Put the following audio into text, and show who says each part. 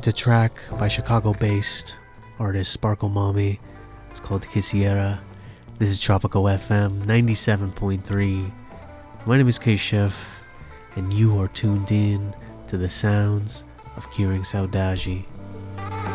Speaker 1: It's a track by Chicago-based artist Sparkle Mommy. It's called Quisiera. This is Tropical FM 97.3. My name is K-Chef, and you are tuned in to the sounds of Curing Saudade.